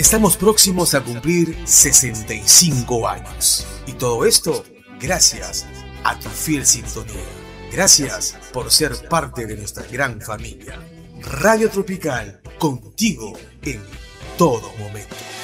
Estamos próximos a cumplir 65 años. Y todo esto gracias a tu fiel sintonía. Gracias por ser parte de nuestra gran familia. Radio Tropical, contigo en todo momento.